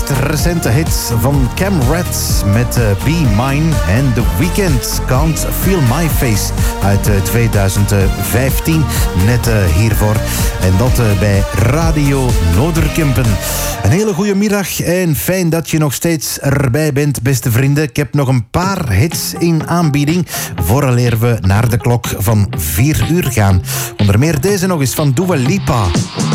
meest recente hit van Cam Red met Be Mine en The Weeknd, Can't Feel My Face uit 2015, net hiervoor. En dat bij Radio Noorderkempen. Een hele goede middag en fijn dat je nog steeds erbij bent, beste vrienden. Ik heb nog een paar hits in aanbieding vooraleer we naar de klok van 4 uur gaan. Onder meer deze nog eens van Dua Lipa.